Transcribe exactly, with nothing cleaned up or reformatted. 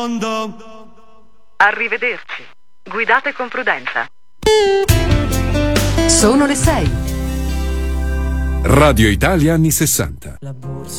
Arrivederci. Guidate con prudenza. Sono le sei. Radio Italia anni sessanta. La borsa